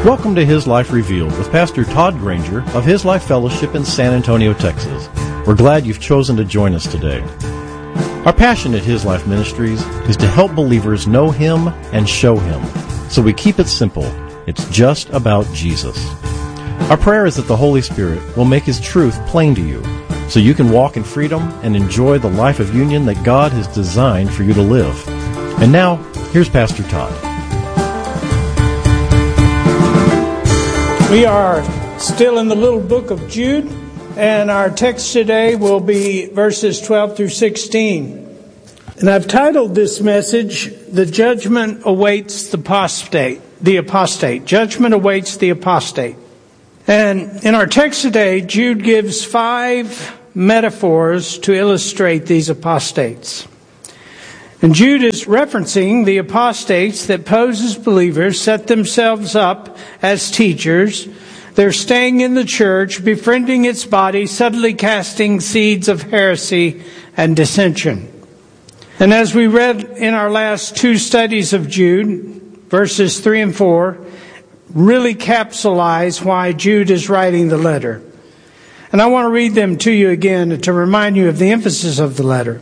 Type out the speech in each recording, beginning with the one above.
Welcome to His Life Revealed with Pastor Todd Granger of His Life Fellowship in San Antonio, Texas. We're glad you've chosen to join us today. Our passion at His Life Ministries is to help believers know Him and show Him. So we keep it simple. It's just about Jesus. Our prayer is that the Holy Spirit will make His truth plain to you so you can walk in freedom and enjoy the life of union that God has designed for you to live. And now, here's Pastor Todd. We are still in the little book of Jude, and our text today will be verses 12 through 16. And I've titled this message, "The Judgment Awaits the Apostate." The Apostate. Judgment awaits the apostate. And in our text today, Jude gives 5 metaphors to illustrate these apostates. And Jude is referencing the apostates that pose as believers, set themselves up as teachers. They're staying in the church, befriending its body, subtly casting seeds of heresy and dissension. And as we read in our last 2 studies of Jude, verses 3 and 4, really capsulize why Jude is writing the letter. And I want to read them to you again to remind you of the emphasis of the letter.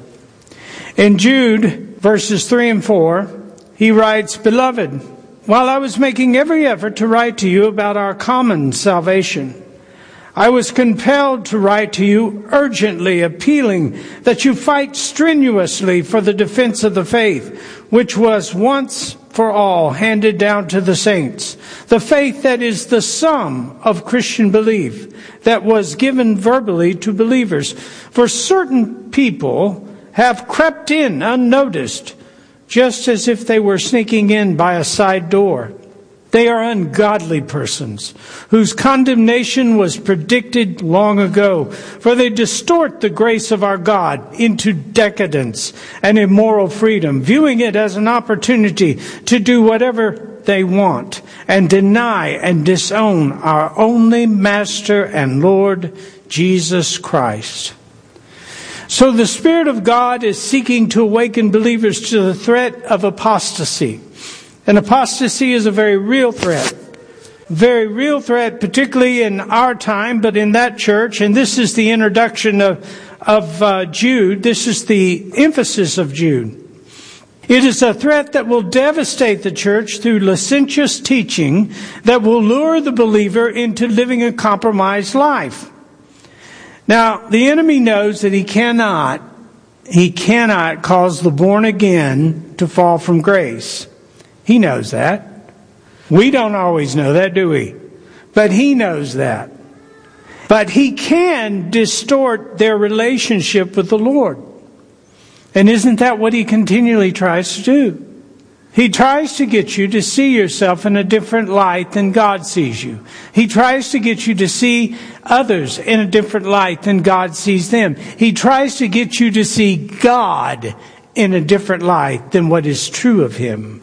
In Jude, verses 3 and 4, he writes, "Beloved, while I was making every effort to write to you about our common salvation, I was compelled to write to you urgently, appealing that you fight strenuously for the defense of the faith, which was once for all handed down to the saints, the faith that is the sum of Christian belief, that was given verbally to believers. For certain people have crept in unnoticed, just as if they were sneaking in by a side door. They are ungodly persons, whose condemnation was predicted long ago, for they distort the grace of our God into decadence and immoral freedom, viewing it as an opportunity to do whatever they want, and deny and disown our only Master and Lord, Jesus Christ." So the Spirit of God is seeking to awaken believers to the threat of apostasy. And apostasy is a very real threat. Very real threat, particularly in our time, but in that church. And this is the introduction of Jude. This is the emphasis of Jude. It is a threat that will devastate the church through licentious teaching that will lure the believer into living a compromised life. Now, the enemy knows that he cannot cause the born again to fall from grace. He knows that. We don't always know that, do we? But he knows that. But he can distort their relationship with the Lord. And isn't that what he continually tries to do? He tries to get you to see yourself in a different light than God sees you. He tries to get you to see others in a different light than God sees them. He tries to get you to see God in a different light than what is true of Him.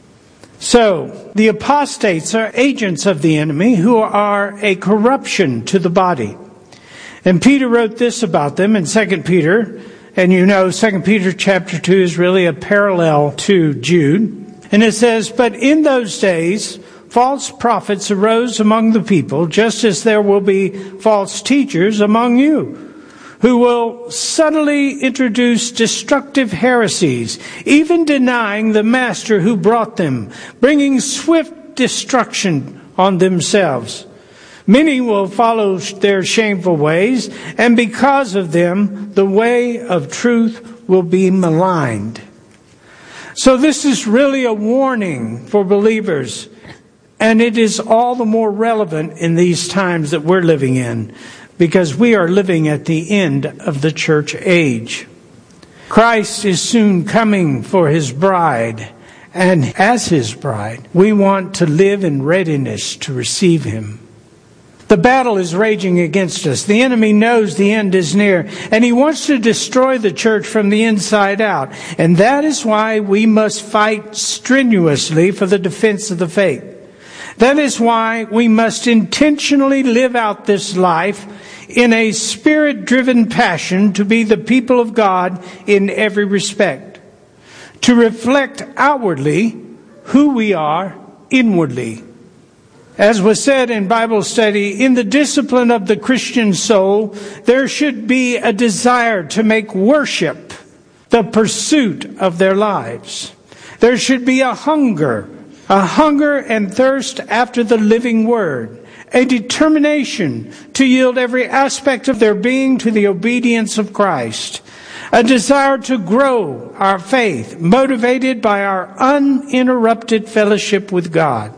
So, the apostates are agents of the enemy who are a corruption to the body. And Peter wrote this about them in 2 Peter. And you know, 2 Peter chapter 2 is really a parallel to Jude. And it says, "But in those days, false prophets arose among the people, just as there will be false teachers among you, who will subtly introduce destructive heresies, even denying the master who brought them, bringing swift destruction on themselves. Many will follow their shameful ways, and because of them, the way of truth will be maligned." So this is really a warning for believers, and it is all the more relevant in these times that we're living in, because we are living at the end of the church age. Christ is soon coming for His bride, and as His bride, we want to live in readiness to receive Him. The battle is raging against us. The enemy knows the end is near, and he wants to destroy the church from the inside out. And that is why we must fight strenuously for the defense of the faith. That is why we must intentionally live out this life in a Spirit-driven passion to be the people of God in every respect, to reflect outwardly who we are inwardly. As was said in Bible study, in the discipline of the Christian soul, there should be a desire to make worship the pursuit of their lives. There should be a hunger and thirst after the living Word, a determination to yield every aspect of their being to the obedience of Christ, a desire to grow our faith, motivated by our uninterrupted fellowship with God.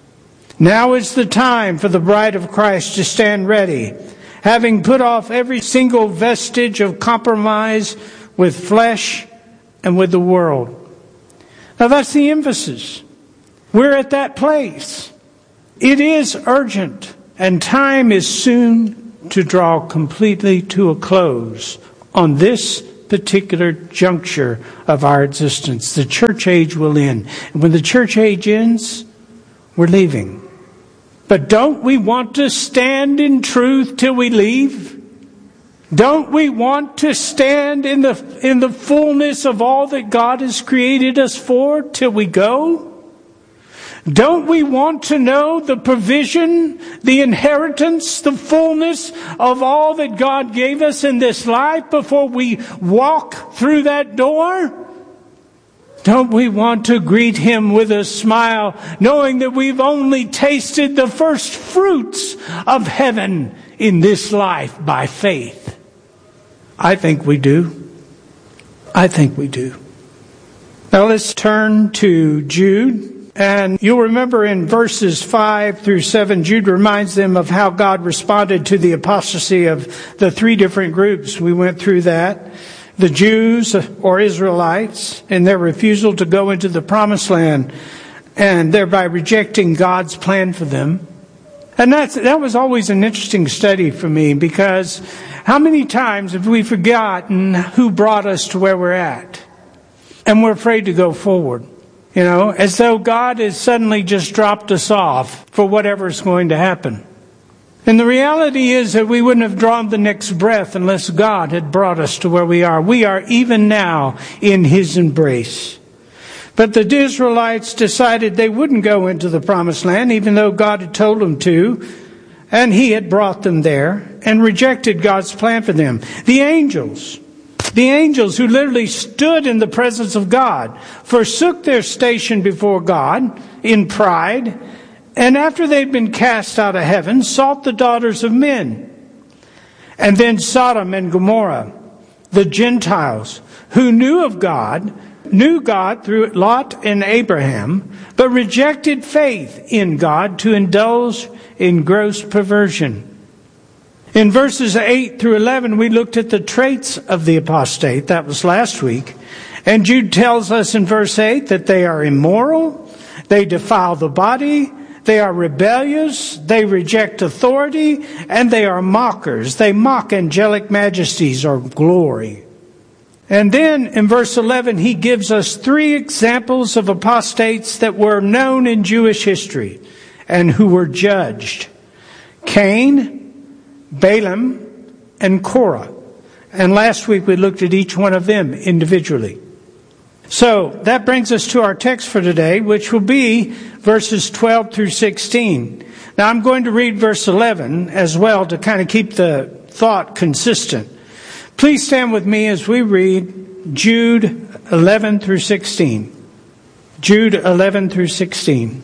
Now is the time for the bride of Christ to stand ready, having put off every single vestige of compromise with flesh and with the world. Now that's the emphasis. We're at that place. It is urgent, and time is soon to draw completely to a close on this particular juncture of our existence. The church age will end. And when the church age ends, we're leaving. But don't we want to stand in truth till we leave? Don't we want to stand in the fullness of all that God has created us for till we go? Don't we want to know the provision, the inheritance, the fullness of all that God gave us in this life before we walk through that door? Don't we want to greet Him with a smile, knowing that we've only tasted the first fruits of heaven in this life by faith? I think we do. I think we do. Now let's turn to Jude. And you'll remember in verses 5 through 7, Jude reminds them of how God responded to the apostasy of the three different groups. We went through that. The Jews, or Israelites, and their refusal to go into the promised land, and thereby rejecting God's plan for them. And that was always an interesting study for me, because how many times have we forgotten who brought us to where we're at? And we're afraid to go forward. You know, as though God has suddenly just dropped us off for whatever's going to happen. And the reality is that we wouldn't have drawn the next breath unless God had brought us to where we are. We are even now in His embrace. But the Israelites decided they wouldn't go into the promised land, even though God had told them to, and He had brought them there, and rejected God's plan for them. The angels who literally stood in the presence of God, forsook their station before God in pride, and after they'd been cast out of heaven, sought the daughters of men. And then Sodom and Gomorrah, the Gentiles, who knew God through Lot and Abraham, but rejected faith in God to indulge in gross perversion. In verses 8 through 11, we looked at the traits of the apostate. That was last week. And Jude tells us in verse 8 that they are immoral, they defile the body, they are rebellious, they reject authority, and they are mockers. They mock angelic majesties or glory. And then in verse 11, he gives us three examples of apostates that were known in Jewish history and who were judged. Cain, Balaam, and Korah. And last week we looked at each one of them individually. So that brings us to our text for today, which will be verses 12 through 16. Now I'm going to read verse 11 as well to kind of keep the thought consistent. Please stand with me as we read Jude 11 through 16. Jude 11 through 16.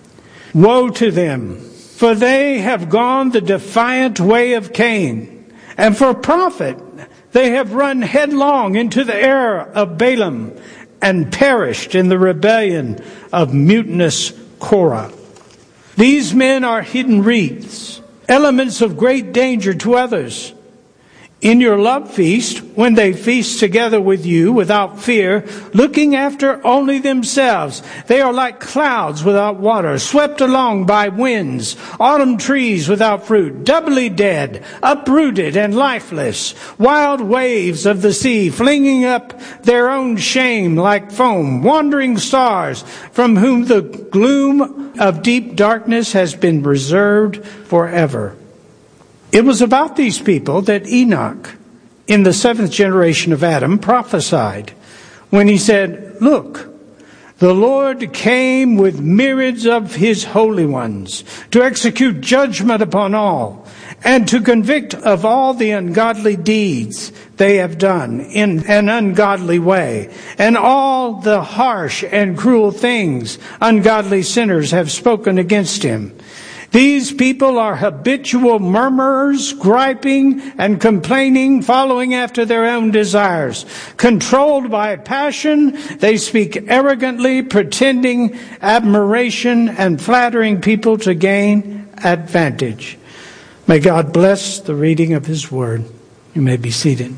Woe to them, for they have gone the defiant way of Cain, and for profit they have run headlong into the error of Balaam, and perished in the rebellion of mutinous Korah. These men are hidden wreaths, elements of great danger to others. In your love feast, when they feast together with you without fear, looking after only themselves, they are like clouds without water, swept along by winds, autumn trees without fruit, doubly dead, uprooted and lifeless, wild waves of the sea, flinging up their own shame like foam, wandering stars from whom the gloom of deep darkness has been reserved forever. It was about these people that Enoch, in the seventh generation of Adam, prophesied when he said, "Look, the The Lord came with myriads of his holy ones to execute judgment upon all and to convict of all the ungodly deeds they have done in an ungodly way, and all the harsh and cruel things ungodly sinners have spoken against him. These people are habitual murmurers, griping and complaining, following after their own desires. Controlled by passion, they speak arrogantly, pretending admiration and flattering people to gain advantage. May God bless the reading of his word. You may be seated.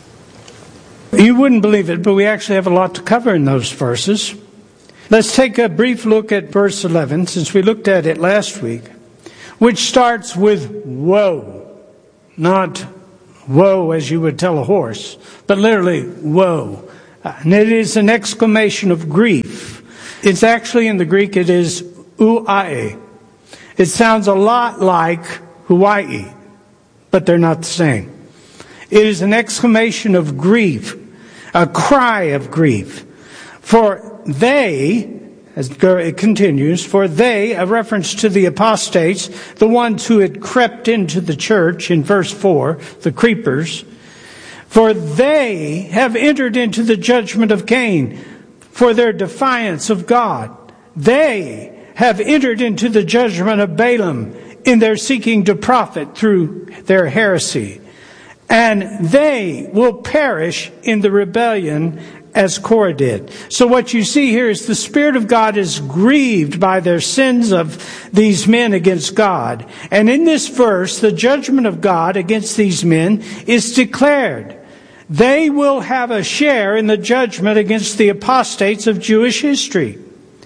You wouldn't believe it, but we actually have a lot to cover in those verses. Let's take a brief look at verse 11, since we looked at it last week, which starts with woe. Not woe as you would tell a horse, but literally woe. And it is an exclamation of grief. It's actually in the Greek, it is ouae. It sounds a lot like Hawaii, but they're not the same. It is an exclamation of grief, a cry of grief. For they, as it continues, for they, a reference to the apostates, the ones who had crept into the church in verse 4, the creepers, for they have entered into the judgment of Cain for their defiance of God. They have entered into the judgment of Balaam in their seeking to profit through their heresy. And they will perish in the rebellion as Korah did. So what you see here is the Spirit of God is grieved by their sins of these men against God. And in this verse, the judgment of God against these men is declared. They will have a share in the judgment against the apostates of Jewish history.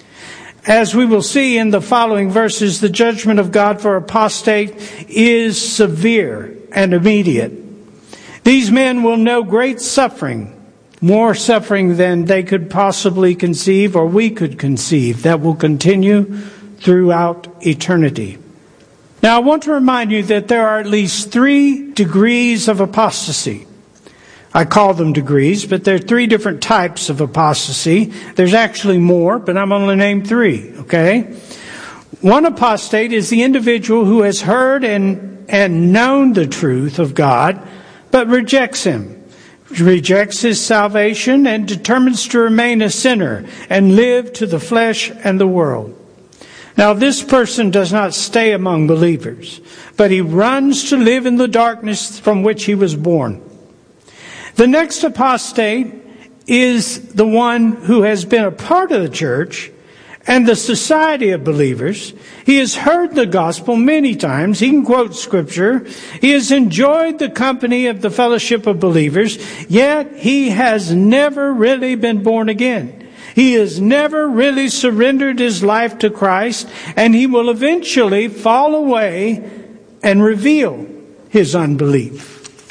As we will see in the following verses, the judgment of God for apostate is severe and immediate. These men will know great suffering, more suffering than they could possibly conceive or we could conceive, that will continue throughout eternity. Now, I want to remind you that there are at least 3 degrees of apostasy. I call them degrees, but there are 3 different types of apostasy. There's actually more, but I'm only named 3, okay? One apostate is the individual who has heard and known the truth of God, but rejects him, rejects his salvation, and determines to remain a sinner and live to the flesh and the world. Now, this person does not stay among believers, but he runs to live in the darkness from which he was born. The next apostate is the one who has been a part of the church and the society of believers. He has heard the gospel many times. He can quote scripture. He has enjoyed the company of the fellowship of believers, yet he has never really been born again. He has never really surrendered his life to Christ, and he will eventually fall away and reveal his unbelief.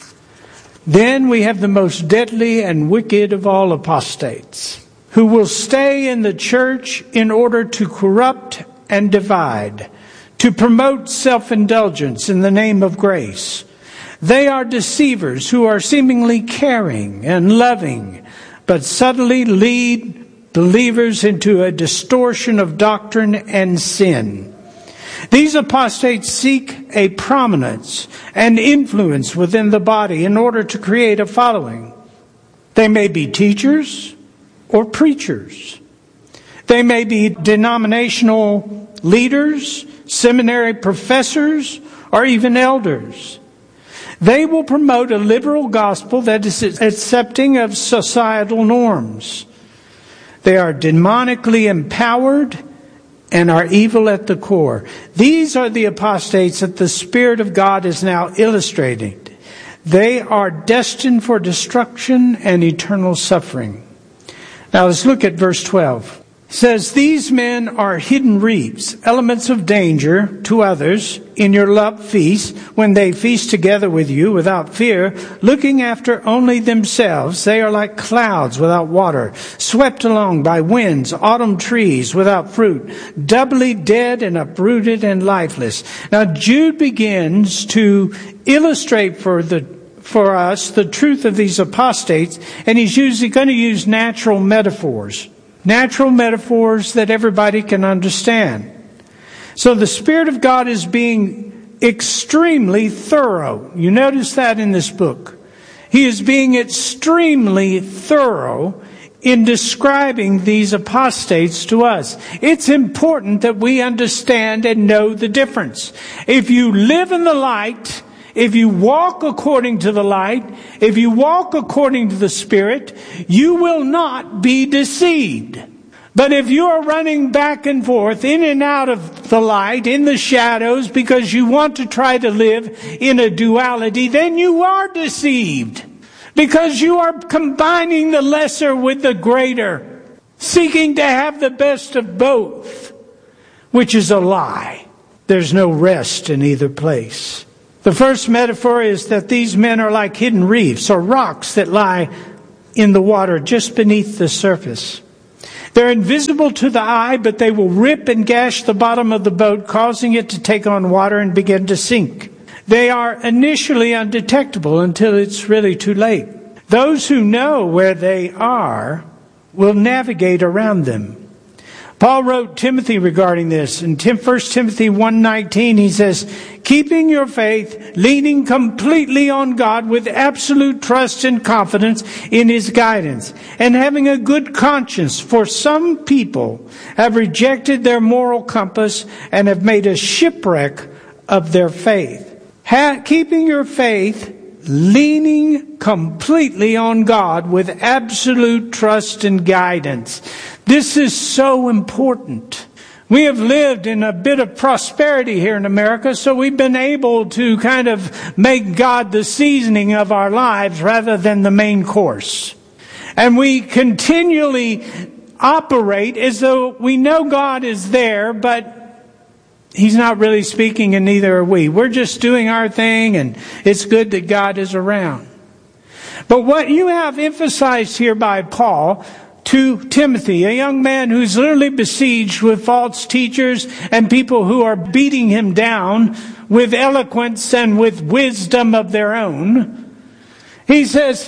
Then we have the most deadly and wicked of all apostates, who will stay in the church in order to corrupt and divide, to promote self-indulgence in the name of grace. They are deceivers who are seemingly caring and loving, but subtly lead believers into a distortion of doctrine and sin. These apostates seek a prominence and influence within the body in order to create a following. They may be teachers or preachers. They may be denominational leaders, seminary professors, or even elders. They will promote a liberal gospel that is accepting of societal norms. They are demonically empowered and are evil at the core. These are the apostates that the Spirit of God is now illustrating. They are destined for destruction and eternal suffering. Now let's look at verse 12. It says, these men are hidden reefs, elements of danger to others in your love feast, when they feast together with you without fear, looking after only themselves. They are like clouds without water, swept along by winds, autumn trees without fruit, doubly dead and uprooted and lifeless. Now Jude begins to illustrate for us the truth of these apostates, and he's going to use natural metaphors Natural metaphors that everybody can understand. So the Spirit of God is being extremely thorough. You notice that in this book. He is being extremely thorough in describing these apostates to us. It's important that we understand and know the difference. If you live in the light, if you walk according to the light, if you walk according to the Spirit, you will not be deceived. But if you are running back and forth, in and out of the light, in the shadows, because you want to try to live in a duality, then you are deceived. Because you are combining the lesser with the greater, seeking to have the best of both, which is a lie. There's no rest in either place. The first metaphor is that these men are like hidden reefs or rocks that lie in the water just beneath the surface. They're invisible to the eye, but they will rip and gash the bottom of the boat, causing it to take on water and begin to sink. They are initially undetectable until it's really too late. Those who know where they are will navigate around them. Paul wrote Timothy regarding this. In 1 Timothy 1:19, he says, keeping your faith, leaning completely on God with absolute trust and confidence in His guidance, and having a good conscience, for some people have rejected their moral compass and have made a shipwreck of their faith. Keeping your faith, leaning completely on God with absolute trust and guidance. This is so important. We have lived in a bit of prosperity here in America, so we've been able to kind of make God the seasoning of our lives rather than the main course. And we continually operate as though we know God is there, but He's not really speaking, and neither are we. We're just doing our thing, and it's good that God is around. But what you have emphasized here by Paul to Timothy, a young man who's literally besieged with false teachers and people who are beating him down with eloquence and with wisdom of their own, he says,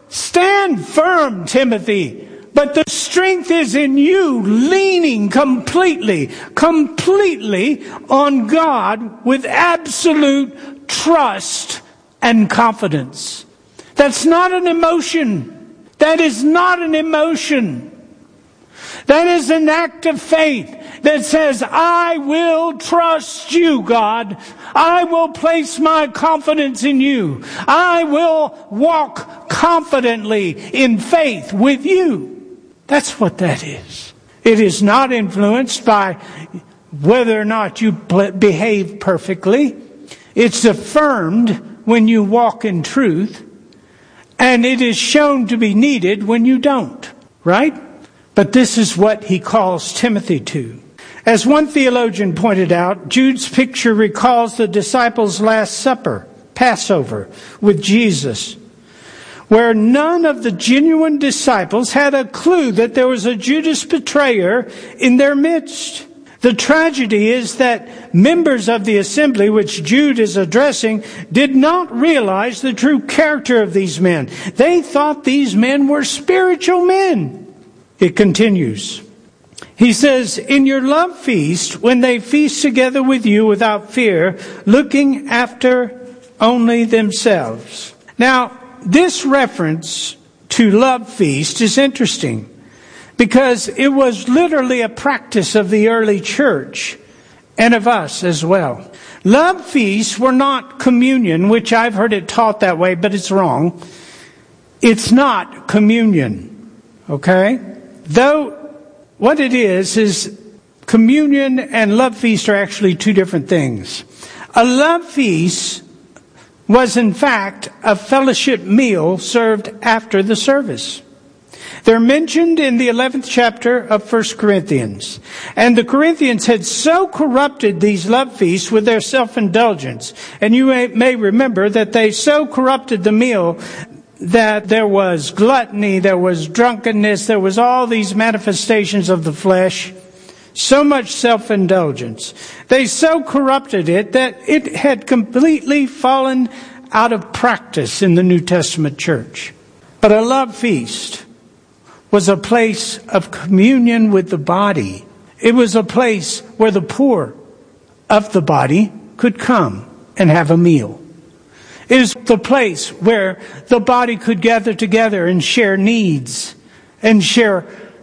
stand firm, Timothy. But the strength is in you leaning completely on God with absolute trust and confidence. That's not an emotion. That is not an emotion. That is an act of faith that says, I will trust you, God. I will place my confidence in you. I will walk confidently in faith with you. That's what that is. It is not influenced by whether or not you behave perfectly. It's affirmed when you walk in truth. And it is shown to be needed when you don't. Right? But this is what he calls Timothy to. As one theologian pointed out, Jude's picture recalls the disciples' Last Supper, Passover, with Jesus, where none of the genuine disciples had a clue that there was a Judas betrayer in their midst. The tragedy is that members of the assembly, which Jude is addressing, did not realize the true character of these men. They thought these men were spiritual men. It continues. He says, in your love feast, when they feast together with you without fear, looking after only themselves. Now, this reference to love feast is interesting because it was literally a practice of the early church and of us as well. Love feasts were not communion, which I've heard it taught that way, but it's wrong. It's not communion, okay? Though what it is communion and love feast are actually two different things. A love feast was in fact a fellowship meal served after the service. They're mentioned in the 11th chapter of 1 Corinthians. And the Corinthians had so corrupted these love feasts with their self-indulgence. And you may remember that they so corrupted the meal that there was gluttony, there was drunkenness, there was all these manifestations of the flesh. So much self-indulgence. They so corrupted it that it had completely fallen out of practice in the New Testament church. But a love feast was a place of communion with the body. It was a place where the poor of the body could come and have a meal. It is the place where the body could gather together and share needs and share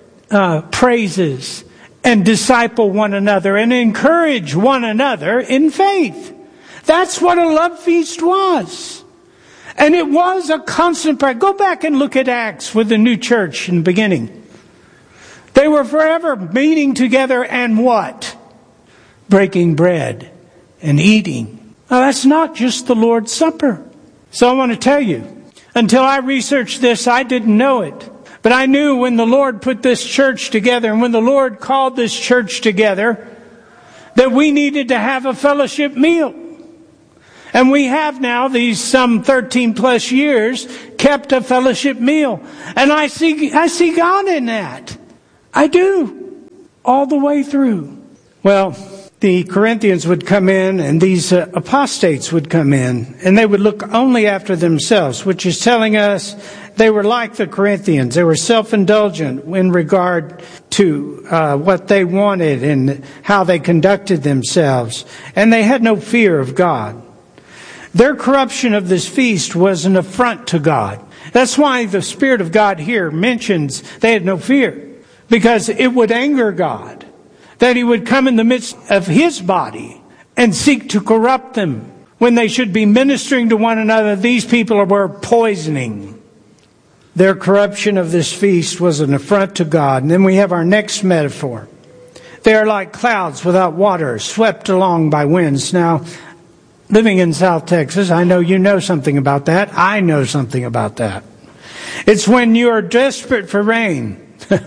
praises and disciple one another and encourage one another in faith. That's what a love feast was. And it was a constant prayer. Go back and look at Acts with the new church in the beginning. They were forever meeting together and what? Breaking bread and eating. Now that's not just the Lord's Supper. So I want to tell you, until I researched this, I didn't know it. But I knew when the Lord put this church together and when the Lord called this church together, that we needed to have a fellowship meal. And we have now, these some 13 plus years, kept a fellowship meal. And I see God in that. I do. All the way through. Well, the Corinthians would come in and these apostates would come in. And they would look only after themselves, which is telling us they were like the Corinthians. They were self-indulgent in regard to what they wanted and how they conducted themselves. And they had no fear of God. Their corruption of this feast was an affront to God. That's why the Spirit of God here mentions they had no fear. Because it would anger God that He would come in the midst of His body and seek to corrupt them when they should be ministering to one another. These people were poisoning. Their corruption of this feast was an affront to God. And then we have our next metaphor. They are like clouds without water, swept along by winds. Now, living in South Texas, I know you know something about that. I know something about that. It's when you are desperate for rain.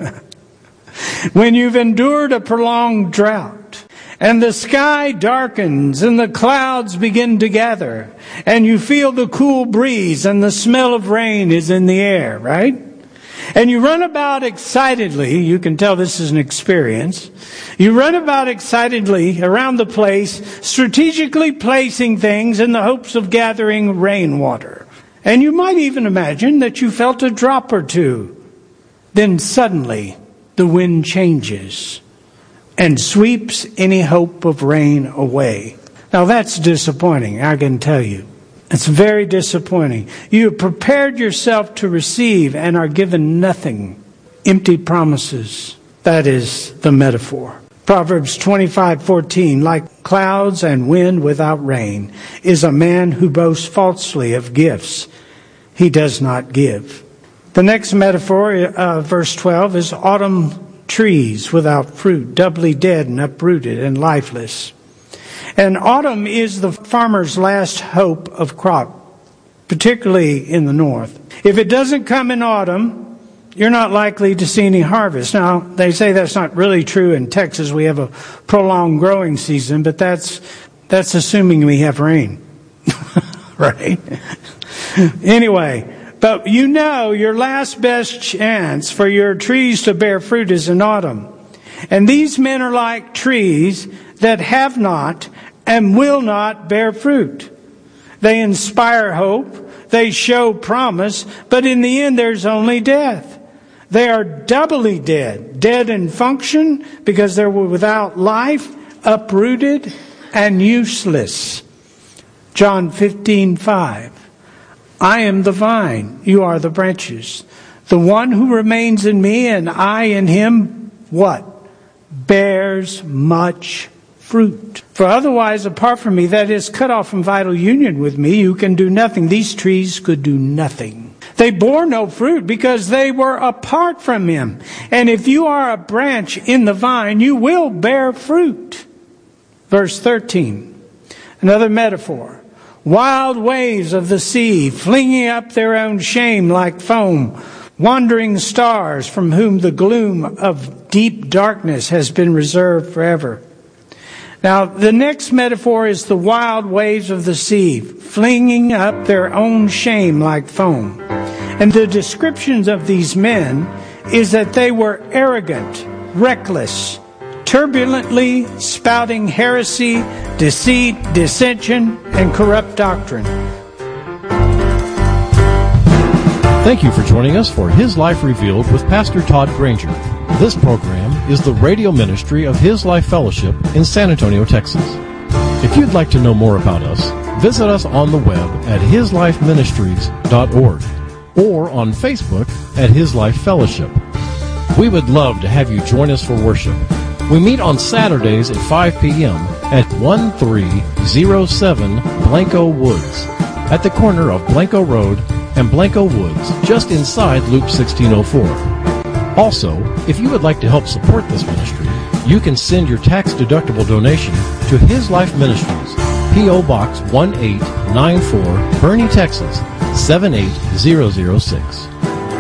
When you've endured a prolonged drought. And the sky darkens and the clouds begin to gather. And you feel the cool breeze and the smell of rain is in the air, right? And you run about excitedly. You can tell this is an experience. You run about excitedly around the place, strategically placing things in the hopes of gathering rainwater. And you might even imagine that you felt a drop or two. Then suddenly the wind changes and sweeps any hope of rain away. Now that's disappointing, I can tell you. It's very disappointing. You have prepared yourself to receive and are given nothing. Empty promises. That is the metaphor. Proverbs 25:14, like clouds and wind without rain, is a man who boasts falsely of gifts he does not give. The next metaphor, verse 12, is autumn trees without fruit, doubly dead and uprooted and lifeless. And autumn is the farmer's last hope of crop, particularly in the north. If it doesn't come in autumn, you're not likely to see any harvest. Now, they say that's not really true in Texas. We have a prolonged growing season, but that's assuming we have rain. Right? Anyway, but you know your last best chance for your trees to bear fruit is in autumn. And these men are like trees that have not and will not bear fruit. They inspire hope, they show promise, but in the end there's only death. They are doubly dead. Dead in function because they were without life, uprooted, and useless. John 15:5. I am the vine, you are the branches. The one who remains in me and I in him, what? Bears much fruit. For otherwise, apart from me, that is, cut off from vital union with me, you can do nothing. These trees could do nothing. They bore no fruit because they were apart from him. And if you are a branch in the vine, you will bear fruit. Verse 13, another metaphor. Wild waves of the sea, flinging up their own shame like foam, wandering stars from whom the gloom of deep darkness has been reserved forever. Now, the next metaphor is the wild waves of the sea, flinging up their own shame like foam. And the descriptions of these men is that they were arrogant, reckless, turbulently spouting heresy, deceit, dissension, and corrupt doctrine. Thank you for joining us for His Life Revealed with Pastor Todd Granger. This program is the radio ministry of His Life Fellowship in San Antonio, Texas. If you'd like to know more about us, visit us on the web at hislifeministries.org or on Facebook at His Life Fellowship. We would love to have you join us for worship. We meet on Saturdays at 5 p.m. at 1307 Blanco Woods, at the corner of Blanco Road and Blanco Woods, just inside Loop 1604. Also, if you would like to help support this ministry, you can send your tax-deductible donation to His Life Ministries, P.O. Box 1894, Bernie, Texas, 78006.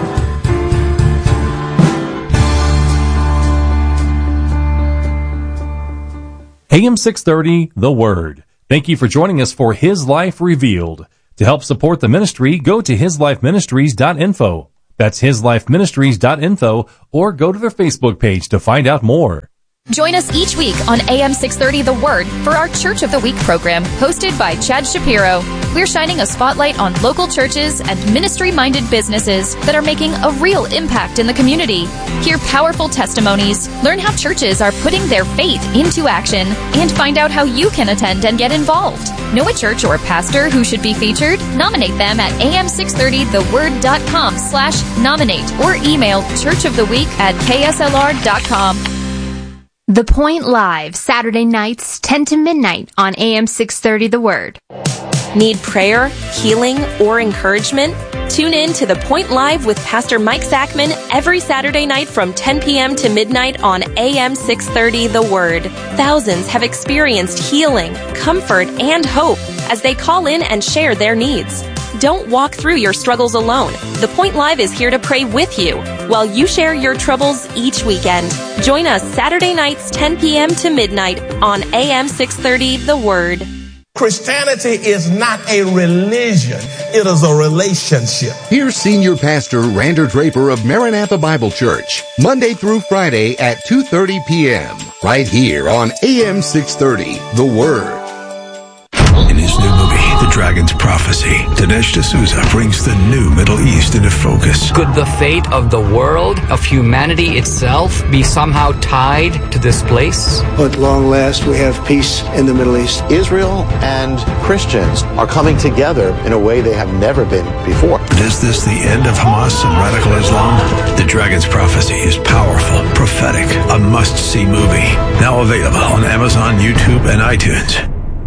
AM 630, The Word. Thank you for joining us for His Life Revealed. To help support the ministry, go to hislifeministries.info. That's hislifeministries.info, or go to their Facebook page to find out more. Join us each week on AM 630 The Word for our Church of the Week program, hosted by Chad Shapiro. We're shining a spotlight on local churches and ministry-minded businesses that are making a real impact in the community. Hear powerful testimonies, learn how churches are putting their faith into action, and find out how you can attend and get involved. Know a church or pastor who should be featured? Nominate them at am630theword.com/nominate or email churchoftheweek@kslr.com. The Point Live, Saturday nights, 10 to midnight on AM 630 The Word. Need prayer, healing, or encouragement? Tune in to The Point Live with Pastor Mike Zachman every Saturday night from 10 p.m. to midnight on AM 630 The Word. Thousands have experienced healing, comfort, and hope as they call in and share their needs. Don't walk through your struggles alone. The Point Live is here to pray with you while you share your troubles each weekend. Join us Saturday nights 10 p.m. to midnight on AM 630 The Word. Christianity is not a religion. It is a relationship. Here's Senior Pastor Rander Draper of Maranatha Bible Church, Monday through Friday at 2:30 p.m. right here on AM 630 The Word. In his new movie, The Dragon's Prophecy, Dinesh D'Souza brings the new Middle East into focus. Could the fate of the world, of humanity itself, be somehow tied to this place? At long last, we have peace in the Middle East. Israel and Christians are coming together in a way they have never been before. But is this the end of Hamas and radical Islam? The Dragon's Prophecy is powerful, prophetic, a must-see movie. Now available on Amazon, YouTube, and iTunes.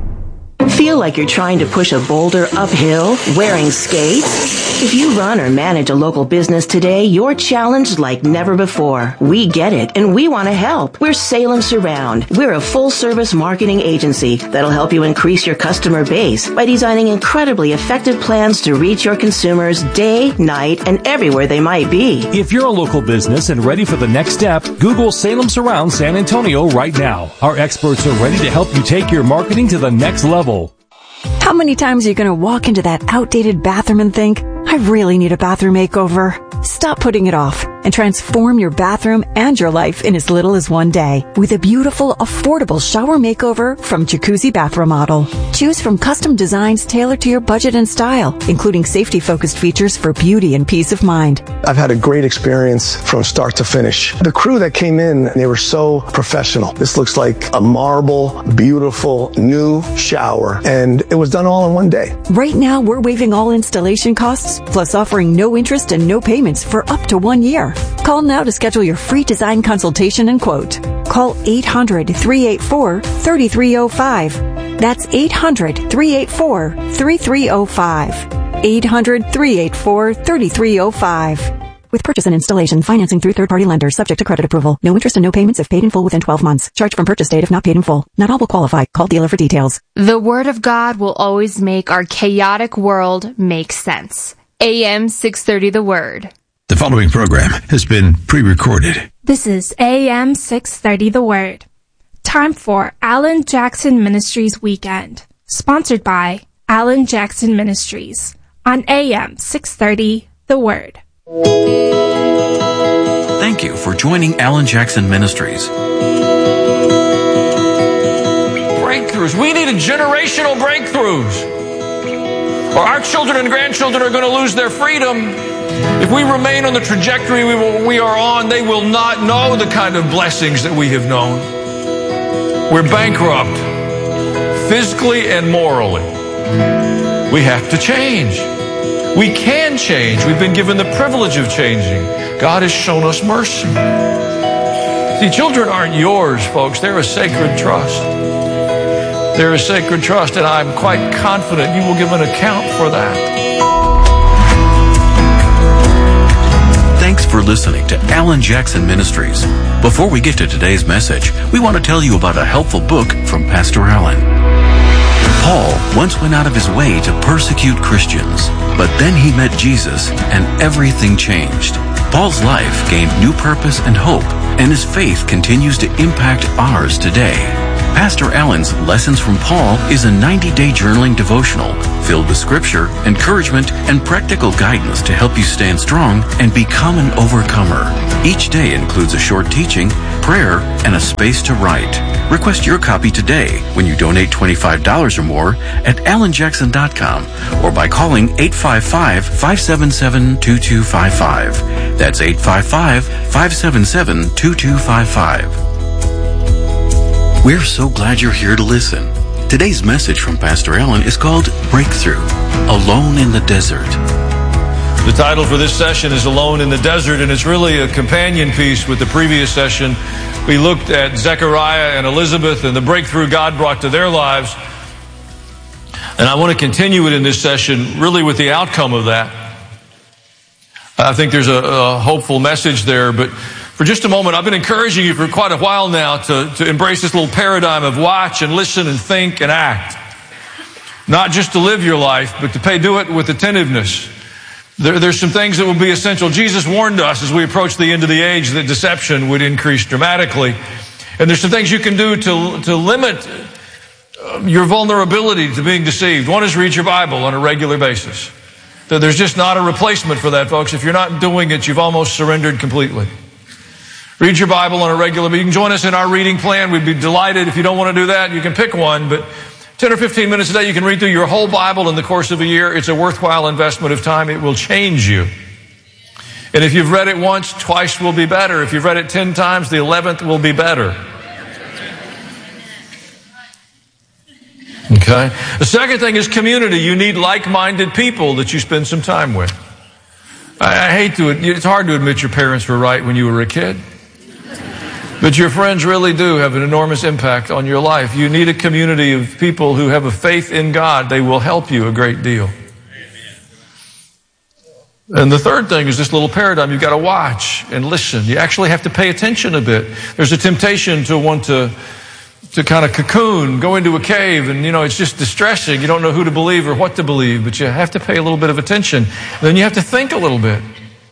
Feel like you're trying to push a boulder uphill wearing skates? If you run or manage a local business today, you're challenged like never before. We get it, and we want to help. We're Salem Surround. We're a full-service marketing agency that'll help you increase your customer base by designing incredibly effective plans to reach your consumers day, night, and everywhere they might be. If you're a local business and ready for the next step, Google Salem Surround San Antonio right now. Our experts are ready to help you take your marketing to the next level. How many times are you going to walk into that outdated bathroom and think, I really need a bathroom makeover? Stop putting it off and transform your bathroom and your life in as little as one day with a beautiful, affordable shower makeover from Jacuzzi Bath Remodel. Choose from custom designs tailored to your budget and style, including safety-focused features for beauty and peace of mind. I've had a great experience from start to finish. The crew that came in, they were so professional. This looks like a marble, beautiful, new shower, and it was done all in one day. Right now, we're waiving all installation costs, plus offering no interest and no payments for up to 1 year. Call now to schedule your free design consultation and quote. Call 800-384-3305. That's 800-384-3305. 800-384-3305. With purchase and installation, financing through third-party lenders, subject to credit approval. No interest and no payments if paid in full within 12 months. Charge from purchase date if not paid in full. Not all will qualify. Call dealer for details. The Word of God will always make our chaotic world make sense. AM 630 The Word. The following program has been pre-recorded. This is AM 630 The Word. Time for Alan Jackson Ministries Weekend. Sponsored by Alan Jackson Ministries on AM 630 The Word. Thank you for joining Alan Jackson Ministries. Breakthroughs. We need generational breakthroughs. Or our children and grandchildren are going to lose their freedom. If we remain on the trajectory we are on, they will not know the kind of blessings that we have known. We're bankrupt, physically and morally. We have to change. We can change. We've been given the privilege of changing. God has shown us mercy. See, children aren't yours, folks. They're a sacred trust. They're a sacred trust, and I'm quite confident you will give an account for that. Thanks for listening to Alan Jackson Ministries. Before we get to today's message, we want to tell you about a helpful book from Pastor Alan. Paul once went out of his way to persecute Christians, but then he met Jesus and everything changed. Paul's life gained new purpose and hope, and his faith continues to impact ours today. Pastor Alan's Lessons from Paul is a 90-day journaling devotional filled with scripture, encouragement, and practical guidance to help you stand strong and become an overcomer. Each day includes a short teaching, prayer, and a space to write. Request your copy today when you donate $25 or more at alanjackson.com or by calling 855-577-2255. That's 855-577-2255. We're so glad you're here to listen. Today's message from Pastor Alan is called Breakthrough, Alone in the Desert. The title for this session is Alone in the Desert, and it's really a companion piece with the previous session. We looked at Zechariah and Elizabeth and the breakthrough God brought to their lives. And I want to continue it in this session really with the outcome of that. I think there's a hopeful message there, but for just a moment, I've been encouraging you for quite a while now to embrace this little paradigm of watch and listen and think and act. Not just to live your life, but to do it with attentiveness. There's some things that will be essential. Jesus warned us as we approach the end of the age that deception would increase dramatically. And there's some things you can do to limit your vulnerability to being deceived. One is read your Bible on a regular basis. There's just not a replacement for that, folks. If you're not doing it, you've almost surrendered completely. Read your Bible on a regular basis. You can join us in our reading plan. We'd be delighted. If you don't want to do that, you can pick one. But 10 or 15 minutes a day, you can read through your whole Bible in the course of a year. It's a worthwhile investment of time. It will change you. And if you've read it once, twice will be better. If you've read it 10 times, the 11th will be better. Okay? The second thing is community. You need like-minded people that you spend some time with. It's hard to admit your parents were right when you were a kid. But your friends really do have an enormous impact on your life. You need a community of people who have a faith in God. They will help you a great deal. And the third thing is this little paradigm. You've got to watch and listen. You actually have to pay attention a bit. There's a temptation to want to kind of cocoon, go into a cave, and it's just distressing. You don't know who to believe or what to believe, but you have to pay a little bit of attention. Then you have to think a little bit.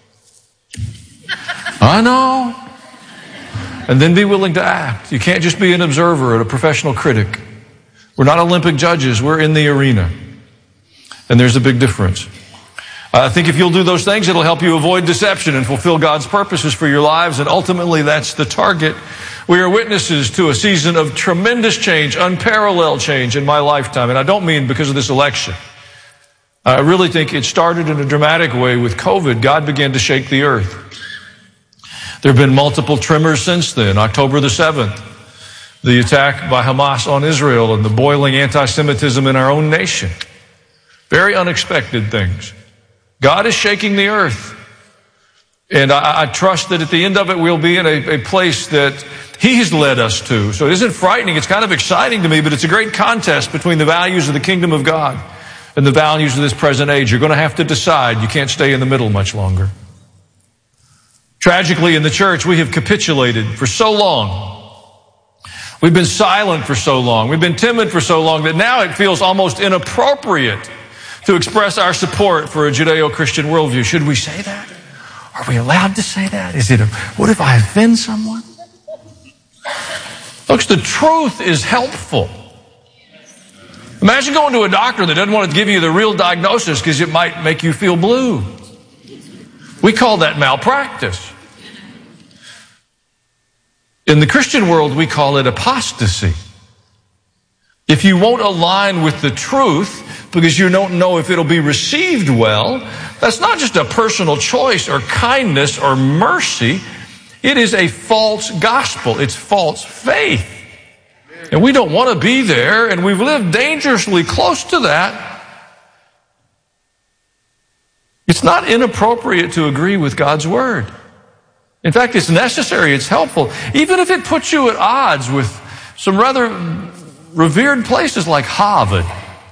I know. And then be willing to act. You can't just be an observer or a professional critic. We're not Olympic judges. We're in the arena. And there's a big difference. I think if you'll do those things, it'll help you avoid deception and fulfill God's purposes for your lives. And ultimately, that's the target. We are witnesses to a season of tremendous change, unparalleled change in my lifetime. And I don't mean because of this election. I really think it started in a dramatic way with COVID. God began to shake the earth. There have been multiple tremors since then. October the 7th, the attack by Hamas on Israel and the boiling anti-Semitism in our own nation. Very unexpected things. God is shaking the earth. And I trust that at the end of it, we'll be in a place that He has led us to. So it isn't frightening. It's kind of exciting to me, but it's a great contest between the values of the kingdom of God and the values of this present age. You're going to have to decide. You can't stay in the middle much longer. Tragically, in the church, we have capitulated for so long. We've been silent for so long. We've been timid for so long that now it feels almost inappropriate to express our support for a Judeo-Christian worldview. Should we say that? Are we allowed to say that? What if I offend someone? Folks, the truth is helpful. Imagine going to a doctor that doesn't want to give you the real diagnosis because it might make you feel blue. We call that malpractice. In the Christian world, we call it apostasy. If you won't align with the truth because you don't know if it'll be received well, That's not just a personal choice or kindness or mercy. It is a false gospel. It's false faith. And we don't want to be there, and we've lived dangerously close to that. It's not inappropriate to agree with God's Word. In fact, it's necessary, it's helpful, even if it puts you at odds with some rather revered places like Harvard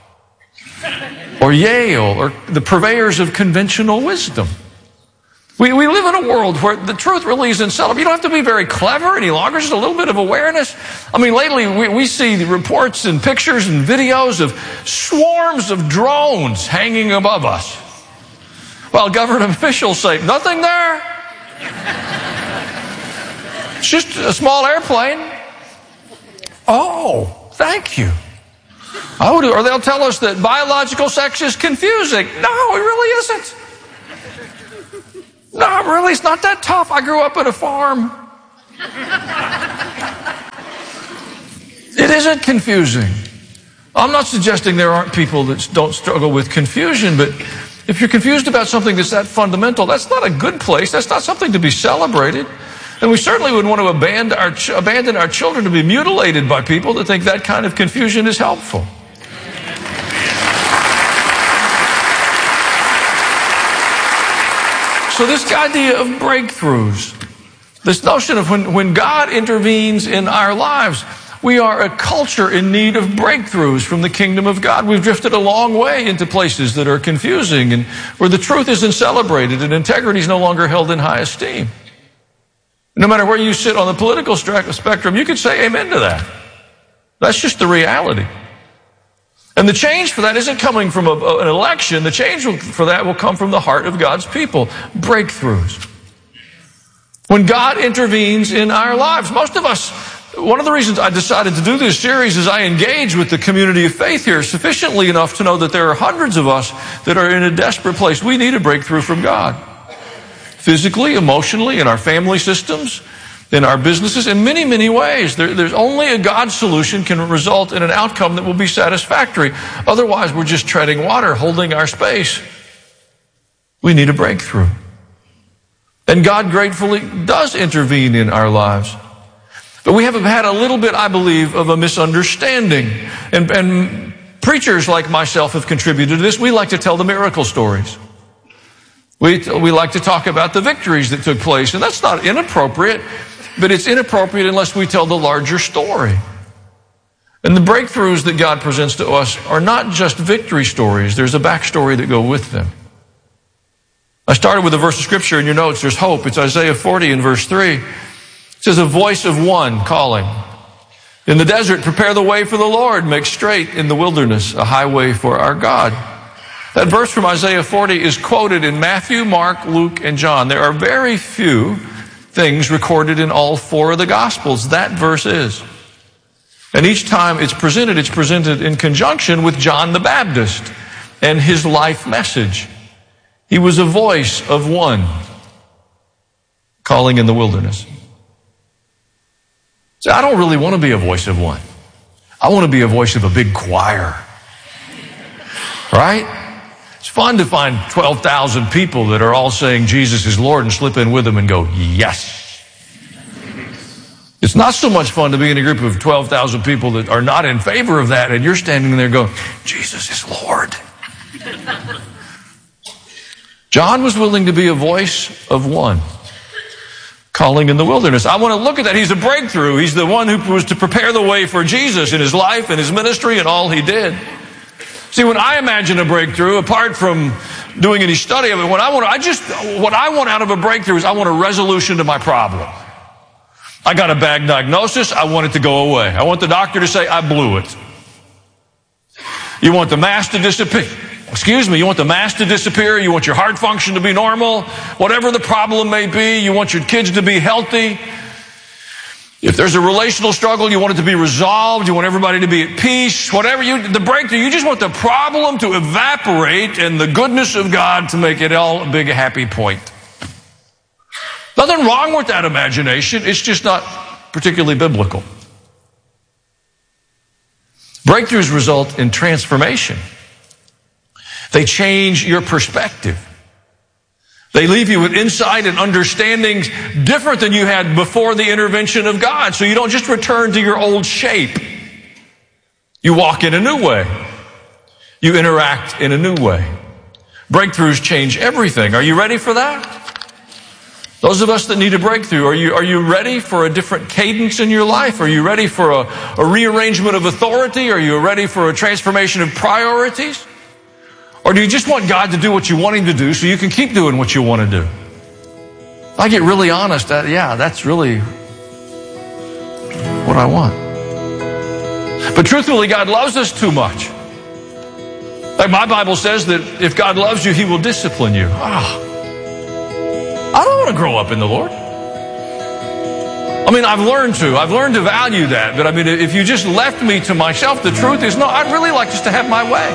or Yale or the purveyors of conventional wisdom. We live in a world where the truth really isn't settled. You don't have to be very clever any longer, just a little bit of awareness. I mean, lately we see the reports and pictures and videos of swarms of drones hanging above us, while government officials say, nothing there. It's just a small airplane. Oh, thank you. Or they'll tell us that biological sex is confusing. No, it really isn't. No, really, it's not that tough. I grew up at a farm. It isn't confusing. I'm not suggesting there aren't people that don't struggle with confusion, but if you're confused about something that's that fundamental, that's not a good place. That's not something to be celebrated. And we certainly wouldn't want to abandon our children to be mutilated by people that think that kind of confusion is helpful. So this idea of breakthroughs, this notion of when God intervenes in our lives, we are a culture in need of breakthroughs from the kingdom of God. We've drifted a long way into places that are confusing and where the truth isn't celebrated and integrity is no longer held in high esteem. No matter where you sit on the political spectrum, you could say amen to that. That's just the reality. And the change for that isn't coming from an election. The change for that will come from the heart of God's people. Breakthroughs. When God intervenes in our lives, most of us, one of the reasons I decided to do this series is I engage with the community of faith here sufficiently enough to know that there are hundreds of us that are in a desperate place. We need a breakthrough from God. Physically, emotionally, in our family systems, in our businesses, in many, many ways. There's only a God solution can result in an outcome that will be satisfactory. Otherwise, we're just treading water, holding our space. We need a breakthrough. And God gratefully does intervene in our lives. But we have had a little bit, I believe, of a misunderstanding. And preachers like myself have contributed to this. We like to tell the miracle stories. We like to talk about the victories that took place. And that's not inappropriate, but it's inappropriate unless we tell the larger story. And the breakthroughs that God presents to us are not just victory stories. There's a backstory that go with them. I started with a verse of scripture in your notes. There's hope. It's Isaiah 40 and verse 3. It says, a voice of one calling. In the desert, prepare the way for the Lord. Make straight in the wilderness a highway for our God. That verse from Isaiah 40 is quoted in Matthew, Mark, Luke, and John. There are very few things recorded in all four of the Gospels. That verse is. And each time it's presented in conjunction with John the Baptist and his life message. He was a voice of one calling in the wilderness. So I don't really want to be a voice of one. I want to be a voice of a big choir. Right? It's fun to find 12,000 people that are all saying Jesus is Lord and slip in with them and go, yes. It's not so much fun to be in a group of 12,000 people that are not in favor of that and you're standing there going, Jesus is Lord. John was willing to be a voice of one, calling in the wilderness. I want to look at that. He's a breakthrough. He's the one who was to prepare the way for Jesus in his life and his ministry and all he did. See, when I imagine a breakthrough, apart from doing any study of it, what I want out of a breakthrough is I want a resolution to my problem. I got a bad diagnosis. I want it to go away. I want the doctor to say, I blew it. You want the mass to disappear. You want the mass to disappear. You want your heart function to be normal. Whatever the problem may be, you want your kids to be healthy. If there's a relational struggle, you want it to be resolved. You want everybody to be at peace. The breakthrough, you just want the problem to evaporate and the goodness of God to make it all a big happy point. Nothing wrong with that imagination. It's just not particularly biblical. Breakthroughs result in transformation. They change your perspective. They leave you with insight and understandings different than you had before the intervention of God. So you don't just return to your old shape. You walk in a new way. You interact in a new way. Breakthroughs change everything. Are you ready for that? Those of us that need a breakthrough, are you ready for a different cadence in your life? Are you ready for a rearrangement of authority? Are you ready for a transformation of priorities? Or do you just want God to do what you want Him to do so you can keep doing what you want to do? If I get really honest, that's really what I want. But truthfully, God loves us too much. Like my Bible says that if God loves you, He will discipline you. I don't want to grow up in the Lord. I mean, I've learned to value that. But I mean, if you just left me to myself, the truth is, no, I'd really like just to have my way.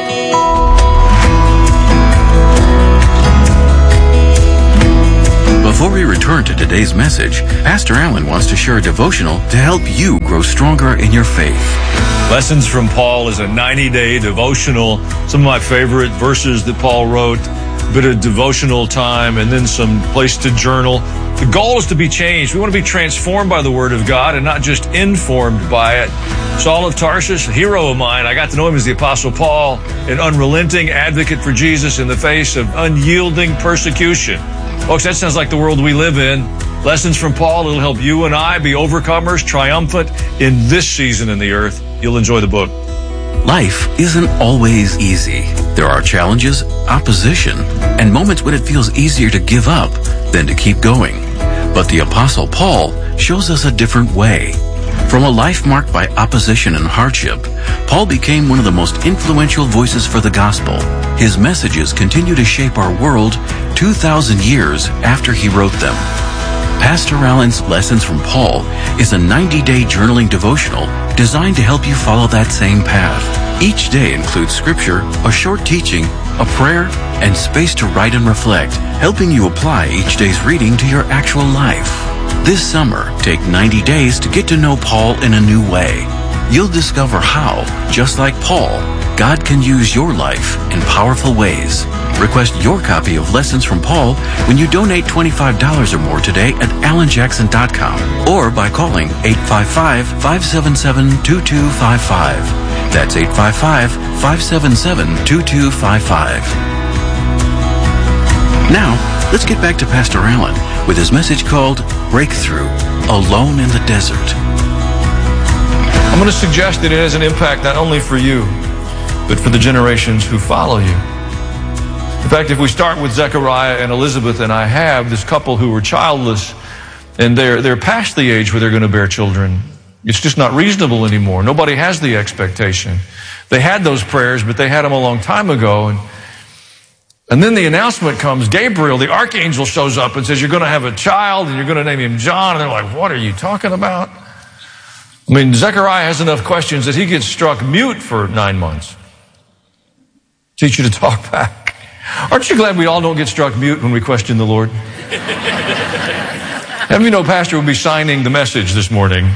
Before we return to today's message, Pastor Allen wants to share a devotional to help you grow stronger in your faith. Lessons from Paul is a 90-day devotional. Some of my favorite verses that Paul wrote, a bit of devotional time, and then some place to journal. The goal is to be changed. We want to be transformed by the Word of God and not just informed by it. Saul of Tarsus, a hero of mine. I got to know him as the Apostle Paul, an unrelenting advocate for Jesus in the face of unyielding persecution. Folks, that sounds like the world we live in. Lessons from Paul, it'll help you and I be overcomers, triumphant in this season in the earth. You'll enjoy the book. Life isn't always easy. There are challenges, opposition, and moments when it feels easier to give up than to keep going. But the Apostle Paul shows us a different way. From a life marked by opposition and hardship, Paul became one of the most influential voices for the gospel. His messages continue to shape our world 2,000 years after he wrote them. Pastor Allen's Lessons from Paul is a 90-day journaling devotional designed to help you follow that same path. Each day includes scripture, a short teaching, a prayer, and space to write and reflect, helping you apply each day's reading to your actual life. This summer, take 90 days to get to know Paul in a new way. You'll discover how, just like Paul, God can use your life in powerful ways. Request your copy of Lessons from Paul when you donate $25 or more today at alanjackson.com or by calling 855-577-2255. That's 855-577-2255. Now, let's get back to Pastor Allen with his message called Breakthrough, Alone in the Desert. I'm going to suggest that it has an impact not only for you, but for the generations who follow you. In fact, if we start with Zechariah and Elizabeth, and I have this couple who were childless, and they're past the age where they're going to bear children. It's just not reasonable anymore. Nobody has the expectation. They had those prayers, but they had them a long time ago. And then the announcement comes. Gabriel, the archangel, shows up and says, you're going to have a child, and you're going to name him John. And they're like, what are you talking about? I mean, Zechariah has enough questions that he gets struck mute for 9 months. Teach you to talk back. Aren't you glad we all don't get struck mute when we question the Lord? Have you know Pastor will be signing the message this morning.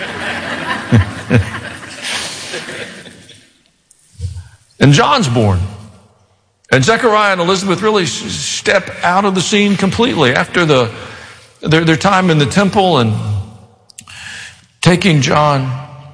And John's born. And Zechariah and Elizabeth really step out of the scene completely after their time in the temple and taking John.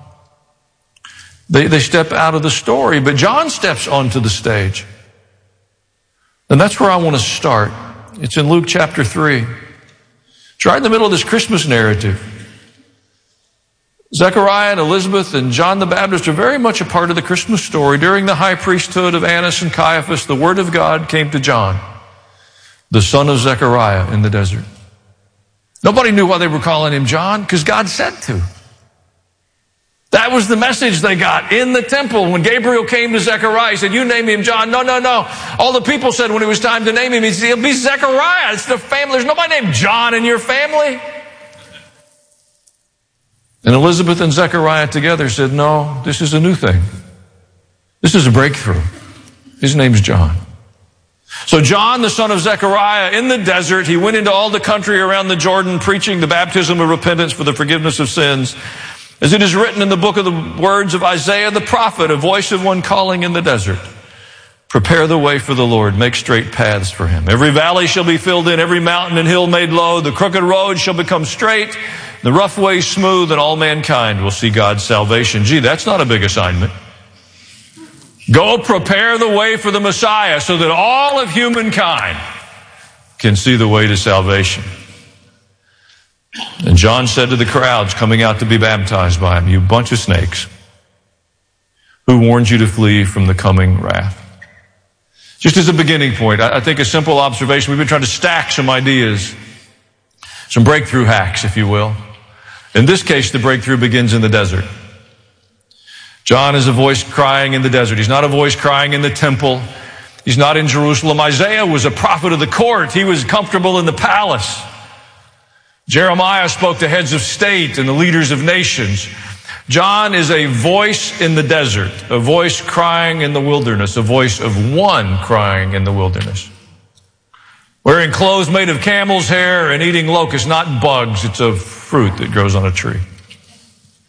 They step out of the story, but John steps onto the stage. And that's where I want to start. It's in Luke chapter 3. It's right in the middle of this Christmas narrative. Zechariah and Elizabeth and John the Baptist are very much a part of the Christmas story. During the high priesthood of Annas and Caiaphas, the word of God came to John, the son of Zechariah, in the desert. Nobody knew why they were calling him John, because God said to. That was the message they got in the temple. When Gabriel came to Zechariah, he said, you name him John. No. All the people said when it was time to name him, he said, he'll be Zechariah. It's the family. There's nobody named John in your family. And Elizabeth and Zechariah together said, no, this is a new thing. This is a breakthrough. His name's John. So John, the son of Zechariah, in the desert, he went into all the country around the Jordan, preaching the baptism of repentance for the forgiveness of sins. As it is written in the book of the words of Isaiah the prophet, a voice of one calling in the desert, Prepare the way for the Lord. Make straight paths for him. Every valley shall be filled in, every mountain and hill made low. The crooked road shall become straight, the rough way smooth, and all mankind will see God's salvation. Gee, that's not a big assignment. Go prepare the way for the Messiah so that all of humankind can see the way to salvation. And John said to the crowds coming out to be baptized by him, you bunch of snakes, who warned you to flee from the coming wrath? Just as a beginning point, I think a simple observation. We've been trying to stack some ideas, some breakthrough hacks, if you will. In this case, the breakthrough begins in the desert. John is a voice crying in the desert. He's not a voice crying in the temple. He's not in Jerusalem. Isaiah was a prophet of the court. He was comfortable in the palace. Jeremiah spoke to heads of state and the leaders of nations. John is a voice in the desert, a voice crying in the wilderness, a voice of one crying in the wilderness. Wearing clothes made of camel's hair and eating locusts, not bugs. It's a fruit that grows on a tree.